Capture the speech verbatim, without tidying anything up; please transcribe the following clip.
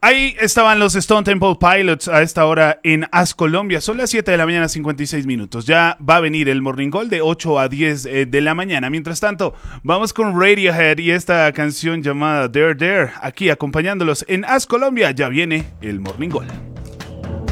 Ahí estaban los Stone Temple Pilots a esta hora en As Colombia. Son las siete de la mañana, cincuenta y seis minutos. Ya va a venir el Morning Call de ocho a diez eh, de la mañana. Mientras tanto, vamos con Radiohead y esta canción llamada Dare Dare. Aquí acompañándolos en As Colombia. Ya viene el Morning Call.